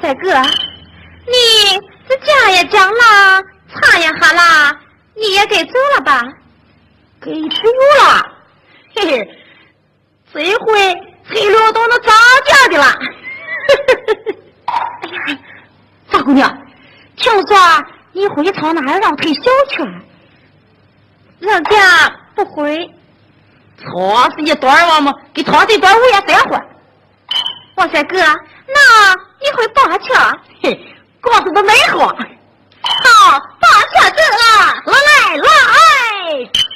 帅哥，你这家也讲了，茶也喝了，你也该走了吧？ 给走了，嘿嘿，这回黑龙都能涨价的了。 哎呀，赵姑娘，听说你回朝那儿让退休去了？人家不回。 错是一段王嘛，给错这段我也再还。 王帅哥，那你回八桥？ 嘿，告诉他没好。 好，八桥走了， 来。